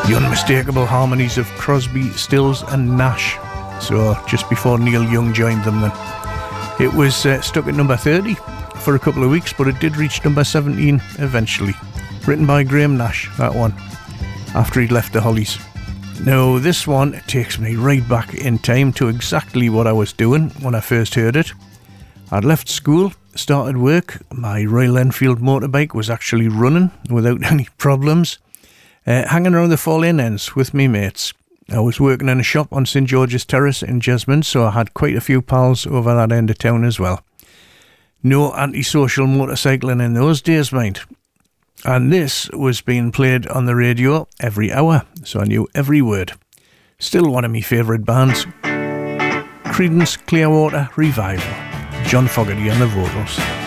The unmistakable harmonies of Crosby, Stills and Nash. So just before Neil Young joined them then. It was stuck at number 30 for a couple of weeks, but it did reach number 17 eventually. Written by Graham Nash, that one, after he'd left the Hollies. Now this one takes me right back in time to exactly what I was doing when I first heard it. I'd left school, started work, my Royal Enfield motorbike was actually running without any problems, hanging around the Four Lane ends with me mates. I was working in a shop on St George's Terrace in Jesmond, so I had quite a few pals over that end of town as well. No antisocial motorcycling in those days, mind. And this was being played on the radio every hour, so I knew every word. Still one of my favourite bands. Creedence Clearwater Revival. John Fogerty on the vocals.